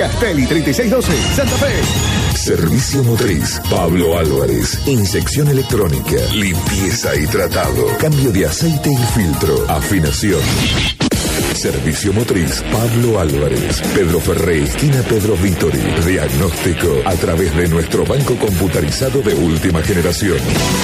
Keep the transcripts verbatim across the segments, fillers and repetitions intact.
Castelli treinta y seis doce, Santa Fe. Servicio Motriz Pablo Álvarez. Inyección electrónica, limpieza y tratado, cambio de aceite y filtro, afinación. Servicio Motriz Pablo Álvarez. Pedro Ferré, esquina Pedro Vítori. Diagnóstico a través de nuestro banco computarizado de última generación.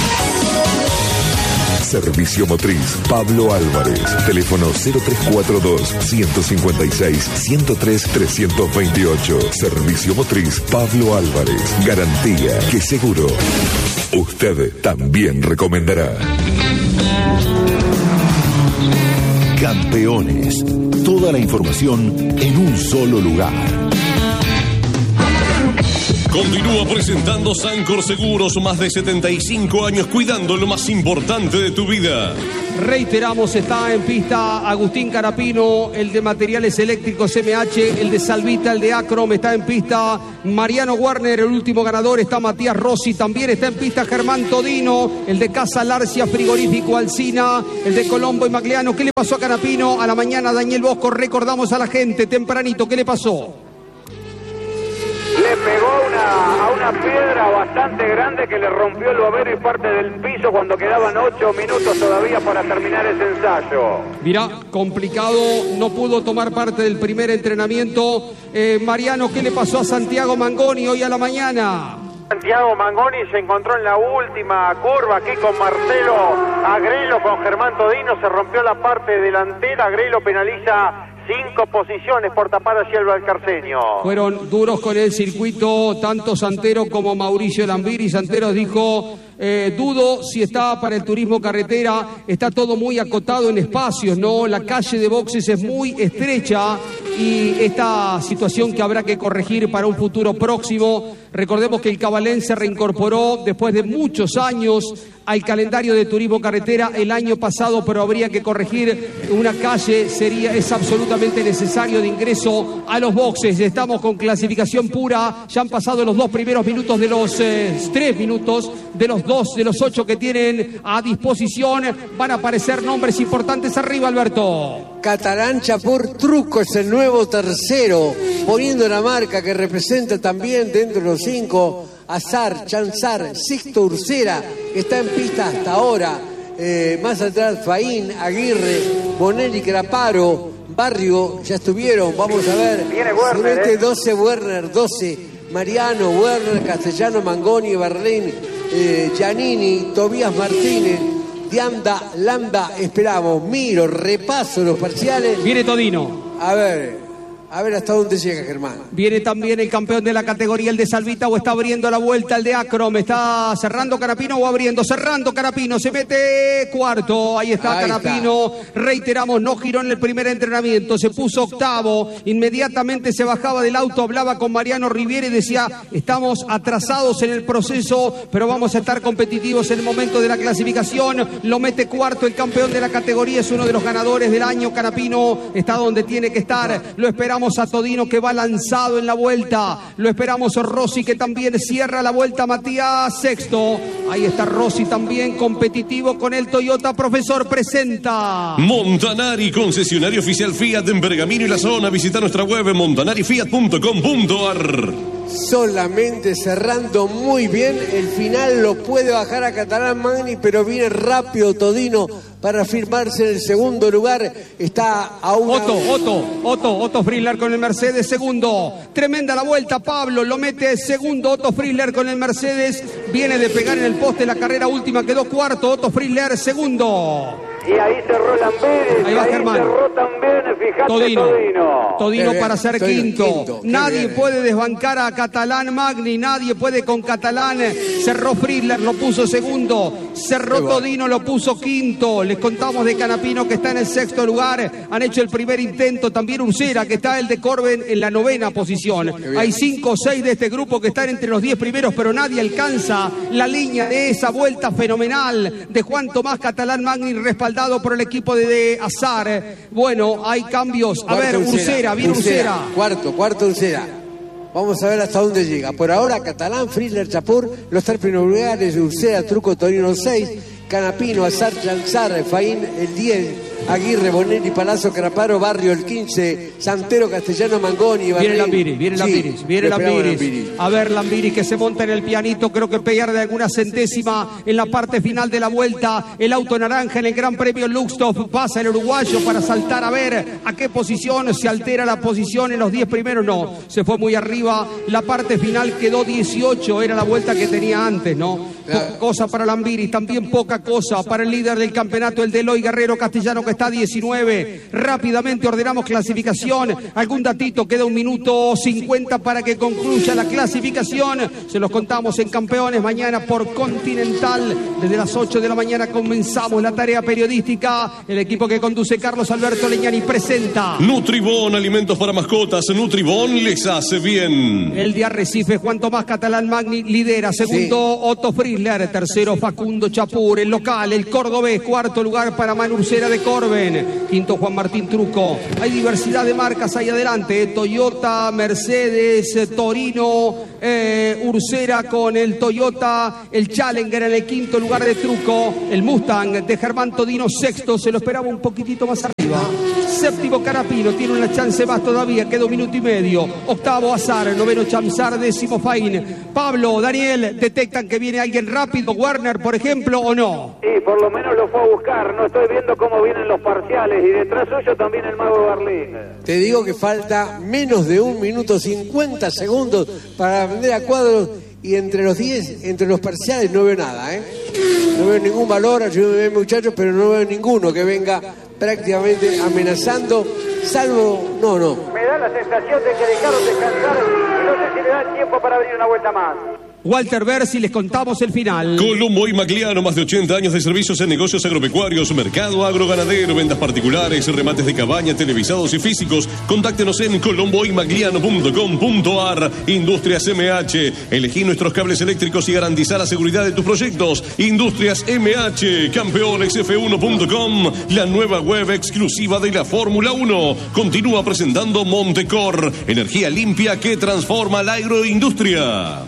Servicio Motriz Pablo Álvarez. Teléfono cero tres cuatro dos, uno cinco seis, uno cero tres, tres dos ocho. Servicio Motriz Pablo Álvarez. Garantía que seguro usted también recomendará. Campeones. Toda la información en un solo lugar. Continúa presentando Sancor Seguros, más de setenta y cinco años cuidando lo más importante de tu vida. Reiteramos, está en pista Agustín Carapino, el de Materiales Eléctricos M H, el de Salvita, el de Acrom, está en pista Mariano Werner, el último ganador, está Matías Rossi, también está en pista Germán Todino, el de Casa Larcia, Frigorífico Alsina, el de Colombo y Magliano. ¿Qué le pasó a Carapino? A la mañana Daniel Bosco, recordamos a la gente tempranito, ¿qué le pasó? Le pegó una, a una piedra bastante grande que le rompió el babero y parte del piso cuando quedaban ocho minutos todavía para terminar ese ensayo. Mirá, complicado, no pudo tomar parte del primer entrenamiento. Eh, Mariano, ¿qué le pasó a Santiago Mangoni hoy a la mañana? Santiago Mangoni se encontró en la última curva aquí con Marcelo Agrelo, con Germán Todino, se rompió la parte delantera. Agrelo penaliza cinco posiciones por tapar hacia el Valcarceño. Fueron duros con el circuito, tanto Santero como Mauricio Lambiri. Santero dijo, eh, dudo si está para el turismo carretera, está todo muy acotado en espacios, ¿no? La calle de boxes es muy estrecha y esta situación que habrá que corregir para un futuro próximo. Recordemos que el Cabalén se reincorporó después de muchos años al calendario de turismo carretera el año pasado, pero habría que corregir una calle, sería, es absolutamente necesario de ingreso a los boxes. Estamos con clasificación pura, ya han pasado los dos primeros minutos de los eh, tres minutos, de los dos, de los ocho que tienen a disposición. Van a aparecer nombres importantes arriba, Alberto. Catalán Chapur Truco es el nuevo tercero, poniendo la marca que representa también dentro de los cinco Azar, Chanzar, Sixto Ursera, que está en pista hasta ahora. Eh, más atrás Faín, Aguirre, Bonelli, Craparo, Barrio, ya estuvieron. Vamos a ver. Viene Werner, este eh. doce Werner, doce Mariano, Werner, Castellano, Mangoni, Berlín, eh, Giannini, Tobías Martínez, Dianda, Landa. Esperamos, miro, repaso los parciales. Viene Todino. A ver. A ver hasta dónde llega Germán. Viene también el campeón de la categoría, el de Salvita, o está abriendo la vuelta el de Acrom. Está cerrando Carapino o abriendo. Cerrando Carapino. Se mete cuarto. Ahí está Ahí Carapino. Está. Reiteramos, no giró en el primer entrenamiento. Se puso octavo. Inmediatamente se bajaba del auto. Hablaba con Mariano Riviere y decía, estamos atrasados en el proceso, pero vamos a estar competitivos en el momento de la clasificación. Lo mete cuarto. El campeón de la categoría es uno de los ganadores del año. Carapino está donde tiene que estar. Lo esperamos a Todino, que va lanzado en la vuelta. Lo esperamos a Rossi, que también cierra la vuelta. Matías sexto. Ahí está Rossi también competitivo con el Toyota. Profesor, presenta Montanari, concesionario oficial Fiat en Pergamino y la zona. Visita nuestra web montanari fiat punto com punto ar. Solamente cerrando muy bien. El final lo puede bajar a Catalán Magni, pero viene rápido Todino para firmarse en el segundo lugar. Está a una... Otto, Otto, Otto, Otto Frizzler con el Mercedes, segundo. Tremenda la vuelta, Pablo, lo mete segundo. Otto Frizzler con el Mercedes, viene de pegar en el poste la carrera última, quedó cuarto. Otto Frizzler, segundo. Y ahí cerró Lamberes, ahí va ahí Germán. cerró también, fíjate, Todino. Todino. Todino para ser Todino, quinto. quinto. Nadie bien. puede desbancar a Catalán Magni, nadie puede con Catalán. Cerró Frizzler, lo puso segundo. Cerró Todino, lo puso quinto. Les contamos de Canapino, que está en el sexto lugar. Han hecho el primer intento. También Ursera, que está el de Corben en la novena posición. Hay cinco o seis de este grupo que están entre los diez primeros, pero nadie alcanza la línea de esa vuelta fenomenal de Juan Tomás Catalán Magni, respaldado por el equipo de, de Azar. Bueno, hay cambios. A ver, Ursera, viene Ursera. Cuarto, cuarto Ursera. Vamos a ver hasta dónde llega. Por ahora, Catalán, Frizzler, Chapur, los tres primeros lugares, Ursera, Truco, Todino seis, Canapino, Azar, Chanzar, Faín el diez, Aguirre, Bonelli, Palazzo, Caraparo, Barrio, el quince, Santero, Castellano, Mangoni. Viene Lambiris, viene Lambiris, sí, viene Lambiris. A ver, Lambiris que se monta en el pianito, creo que pierde alguna centésima en la parte final de la vuelta. El auto naranja en el Gran Premio Luxdorf, pasa el uruguayo para saltar a ver a qué posición se altera la posición en los diez primeros. No, se fue muy arriba. La parte final quedó dieciocho, era la vuelta que tenía antes, ¿no? Poca cosa para Lambiris, también poca cosa para el líder del campeonato, el de Eloy Guerrero Castellano, que está a diecinueve. Rápidamente ordenamos clasificación. Algún datito, queda un minuto cincuenta para que concluya la clasificación. Se los contamos en Campeones mañana por Continental. Desde las ocho de la mañana comenzamos la tarea periodística. El equipo que conduce Carlos Alberto Leñani presenta Nutribón, alimentos para mascotas. Nutribón les hace bien. El de Arrecife, Juan Tomás Catalán Magni lidera. Segundo, sí. Otto Frizzler. Tercero, Facundo Chapur. El local, el cordobés. Cuarto lugar para Manu Ursera de Corben. Quinto, Juan Martín Truco. Hay diversidad de marcas ahí adelante. Toyota, Mercedes, Torino, eh, Ursera con el Toyota. El Challenger en el quinto lugar de Truco. El Mustang de Germán Todino sexto. Se lo esperaba un poquitito más arriba. Séptimo, Carapino. Tiene una chance más todavía. Queda un minuto y medio. Octavo, Azar. Noveno, Chamsar. Décimo, Faín. Pablo, Daniel, ¿detectan que viene alguien rápido? Werner, por ejemplo, ¿o no? Sí, por lo menos lo fue a buscar. No estoy viendo cómo vienen los parciales. Y detrás suyo también el Mago Berlín. Te digo que falta menos de un minuto cincuenta segundos para vender a Cuadros. Y entre los diez, entre los parciales no veo nada, ¿eh? No veo ningún valor, ayúdenme muchachos, pero no veo ninguno que venga prácticamente amenazando, salvo... No, no. Me da la sensación de que dejaron descansar y no sé si le dan tiempo para abrir una vuelta más. Walter Bersi, les contamos el final. Colombo y Magliano, más de ochenta años de servicios en negocios agropecuarios, mercado agroganadero, ventas particulares, remates de cabaña, televisados y físicos. Contáctenos en colombo y magliano punto com punto ar. Industrias M H. Elegí nuestros cables eléctricos y garantizar la seguridad de tus proyectos. Industrias M H. Campeones F uno punto com, la nueva web exclusiva de la Fórmula uno. Continúa presentando Montecor, energía limpia que transforma la agroindustria.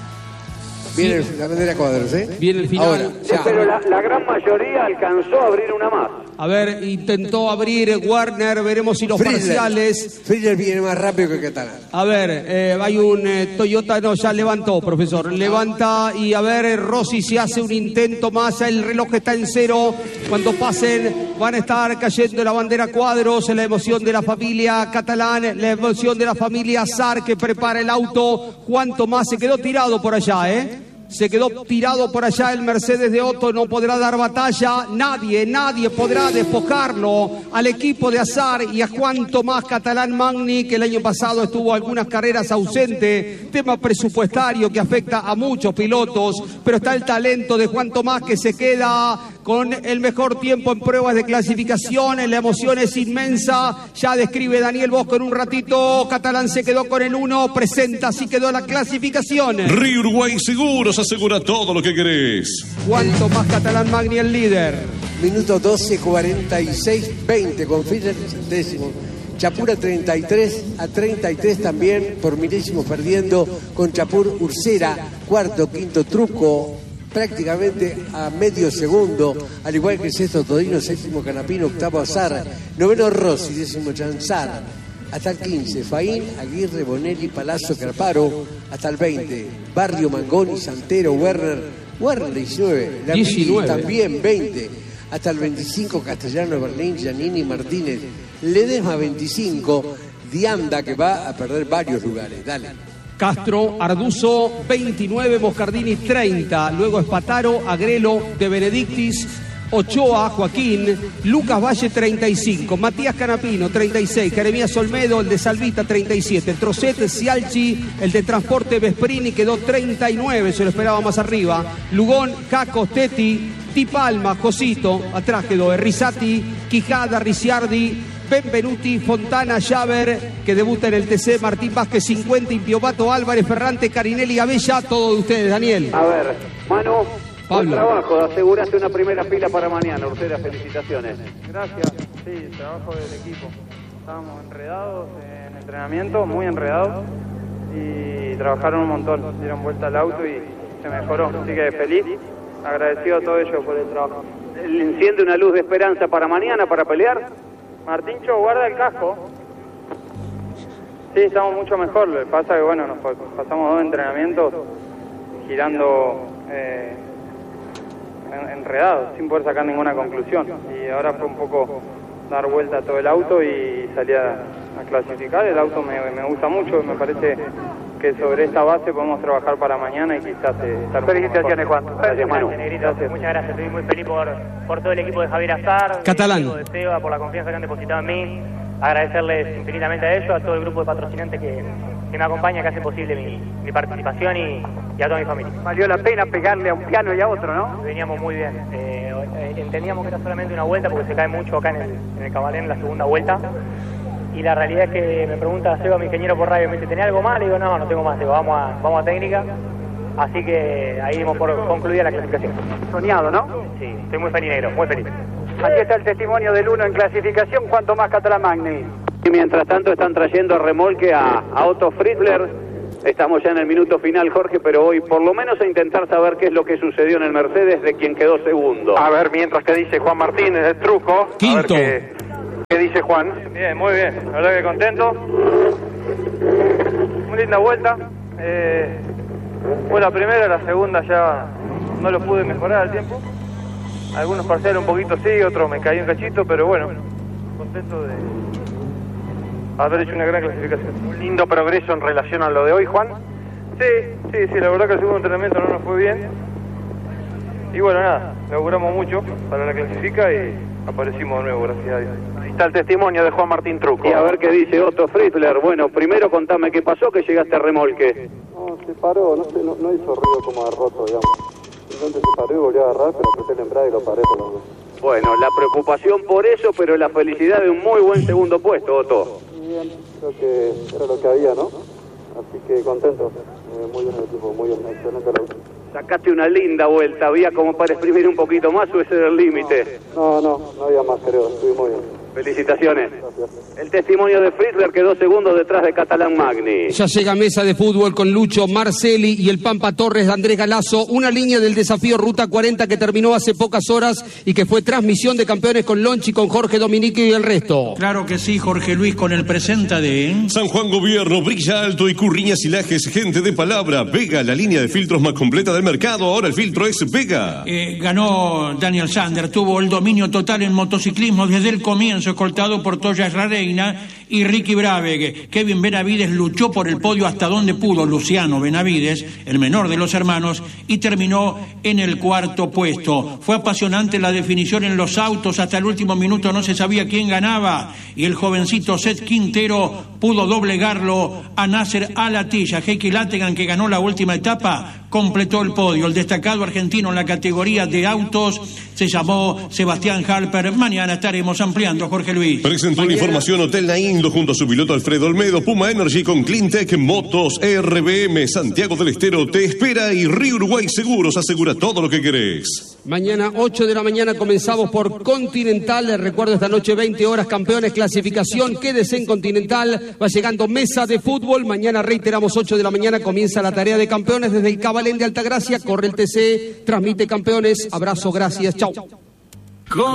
Viene sí. La bandera Cuadros, ¿eh? Viene el final. Ahora, sí, pero la, la gran mayoría alcanzó a abrir una más. A ver, intentó abrir Warner, veremos si los Frizzler. Parciales... Frizzler viene más rápido que Catalán. A ver, eh, hay un eh, Toyota, no, ya levantó, profesor. Levanta y a ver, Rossi si hace un intento más, el reloj está en cero. Cuando pasen van a estar cayendo la bandera Cuadros, la emoción de la familia Catalán, la emoción de la familia Azar que prepara el auto. Juan Tomás se quedó tirado por allá, ¿eh? Se quedó tirado por allá el Mercedes de Otto, no podrá dar batalla. Nadie, nadie podrá despojarlo al equipo de Azar y a Juan Tomás Catalán Magni, que el año pasado estuvo algunas carreras ausente. Tema presupuestario que afecta a muchos pilotos, pero está el talento de Juan Tomás que se queda con el mejor tiempo en pruebas de clasificación. La emoción es inmensa. Ya describe Daniel Bosco en un ratito. Catalán se quedó con el uno. Presenta, así quedó la clasificación. Río Uruguay Seguros asegura todo lo que querés. Juan Tomás Catalán Magni, el líder. Minuto doce, cuarenta y seis, veinte con Fischer décimo. Chapur a treinta y tres, a treinta y tres también por milésimos perdiendo con Chapur. Ursera, cuarto, quinto Truco, prácticamente a medio segundo, al igual que sexto Todino, séptimo Canapino, octavo Azar, noveno Rossi, décimo Chanzar, hasta el quince Faín, Aguirre, Bonelli, Palazzo, Caraparo, hasta el veinte Barrio, Mangoni, Santero, Werner, Werner diecinueve, la diecinueve. También veinte, hasta el veinticinco Castellano, Berlín, Giannini, Martínez, Ledesma veinticinco, Dianda que va a perder varios lugares, dale. Castro, Arduzo, veintinueve, Moscardini, treinta. Luego Espataro, Agrelo, De Benedictis, Ochoa, Joaquín, Lucas Valle, treinta y cinco. Matías Canapino, treinta y seis. Jeremías Olmedo, el de Salvita, treinta y siete. Trocet, Cialchi, el de Transporte Vesprini, quedó treinta y nueve. Se lo esperaba más arriba. Lugón, Jaco, Teti, Tipalma, Josito. Atrás quedó Rizati, Quijada, Ricciardi, Benvenuti, Fontana, Javer, que debuta en el T C, Martín Vázquez, cincuenta, Impiovato, Álvarez, Ferrante, Carinelli, Abella, todo de ustedes, Daniel. A ver, Manu, Pablo. buen trabajo, aseguraste una primera fila para mañana, Ursera, felicitaciones. Gracias, sí, trabajo del equipo. Estábamos enredados en entrenamiento, muy enredados, y trabajaron un montón, dieron vuelta al auto y se mejoró, así que feliz, agradecido a todos ellos por el trabajo. le enciende una luz de esperanza para mañana, para pelear. Martincho, guarda el casco. Sí, estamos mucho mejor. Lo que pasa que, bueno, nos pasamos dos entrenamientos girando eh, enredados, sin poder sacar ninguna conclusión. Y ahora fue un poco dar vuelta a todo el auto y salir a, a clasificar. El auto me, me gusta mucho, me parece que sobre esta base podemos trabajar para mañana y quizás eh, estar... Felicitaciones, Juan. Gracias, Manu. Gracias. Muchas gracias, estoy muy feliz por, por todo el equipo de Javier Azar, Catalán. el equipo de Seba, por la confianza que han depositado en mí. Agradecerles infinitamente a ellos, a todo el grupo de patrocinantes que, que me acompaña, que hace posible mi, mi participación y, y a toda mi familia. Valió la pena pegarle a un piano y a otro, ¿no? Veníamos muy bien. Eh, eh, entendíamos que era solamente una vuelta porque se cae mucho acá en el, en el Cabalén en la segunda vuelta. Y la realidad es que me pregunta Seba, mi ingeniero por radio, me dice, ¿tenés algo más? Le digo, no, no tengo más, digo, vamos a, vamos a técnica. Así que ahí dimos por concluida la clasificación. Soñado, ¿no? Sí, estoy muy feliz, negro, muy feliz. Aquí está el testimonio del uno en clasificación, cuanto más Catalán Magni. Y mientras tanto están trayendo a remolque a, a Otto Fritzler. Estamos ya en el minuto final, Jorge, pero hoy por lo menos a intentar saber qué es lo que sucedió en el Mercedes de quien quedó segundo. A ver, mientras que dice Juan Martínez el truco. Quinto. A ver qué, qué dice Juan. Bien, muy bien. La verdad que contento. Muy linda vuelta. Eh, fue la primera, la segunda ya no lo pude mejorar al tiempo. Algunos parciales un poquito sí, otros me caí un cachito, pero bueno, contento de haber hecho una gran clasificación. Un lindo progreso en relación a lo de hoy, Juan. Sí, sí, sí, la verdad que el segundo entrenamiento no nos fue bien. Y bueno, nada, laburamos mucho para la clasifica y aparecimos de nuevo, gracias a Dios. Ahí está el testimonio de Juan Martín Truco. Y a ver qué dice Otto Fritzler. Bueno, primero contame qué pasó que llegaste a remolque. No, se paró, no, sé, no, no hizo ruido como de roto, digamos. Entonces se paró y volvió a agarrar, pero apreté el embrague y lo paré por lo menos. Bueno, la preocupación por eso, pero la felicidad de un muy buen segundo puesto, Otto. Bien, creo que era lo que había, ¿no? Así que contento. Eh, muy bien el equipo, muy bien, excelente el auto. Sacaste una linda vuelta, ¿había como para exprimir un poquito más o ese era el límite? No, no, no había más, creo, estuve muy bien. Felicitaciones. Gracias. El testimonio de Fritzler quedó segundo detrás de Catalán Magni. Ya llega Mesa de Fútbol con Lucho Marcelli y el Pampa Torres de Andrés Galazo. Una línea del desafío Ruta cuarenta que terminó hace pocas horas y que fue transmisión de campeones con Lonchi, con Jorge Dominique y el resto. Claro que sí, Jorge Luis, con el presenta de... San Juan Gobierno, Brilla Alto y Curriñas y Lajes, gente de palabra. Vega, la línea de filtros más completa del mercado. Ahora el filtro es Vega. Eh, ganó Daniel Sander, tuvo el dominio total en motociclismo desde el comienzo, escoltado por Toya Reina y Ricky Brabegue. Kevin Benavides luchó por el podio hasta donde pudo. Luciano Benavides, el menor de los hermanos, y terminó en el cuarto puesto. Fue apasionante la definición en los autos. Hasta el último minuto no se sabía quién ganaba y el jovencito Seth Quintero pudo doblegarlo a Nasser Al-Attiyah. Heikki Lattegan, que ganó la última etapa, completó el podio. El destacado argentino en la categoría de autos se llamó Sebastián Halper. Mañana estaremos ampliando, Jorge Luis. Presentó la información Hotel Naindo junto a su piloto Alfredo Olmedo. Puma Energy con Cleantech Motos, R B M, Santiago del Estero te espera y Río Uruguay Seguros asegura todo lo que querés. Mañana ocho de la mañana comenzamos por Continental. Les recuerdo esta noche veinte horas, campeones, clasificación. Quédese en Continental. Va llegando Mesa de Fútbol. Mañana reiteramos ocho de la mañana. Comienza la tarea de campeones desde el Cabalén de Altagracia. Corre el T C, transmite campeones. Abrazo, gracias, chau.